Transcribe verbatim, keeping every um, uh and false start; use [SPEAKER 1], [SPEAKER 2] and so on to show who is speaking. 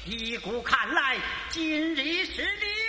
[SPEAKER 1] 依古看来，今日是你